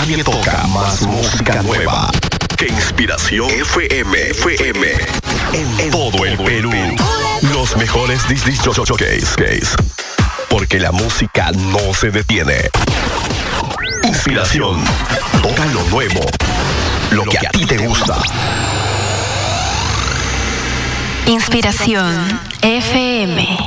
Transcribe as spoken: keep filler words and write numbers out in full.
Nadie toca más música nueva que Inspiración F M. F M. En, en todo el Perú. Los mejores disc jockeys. Porque la música no se detiene. Inspiración. Toca lo nuevo. Lo que a ti te gusta. Inspiración F M.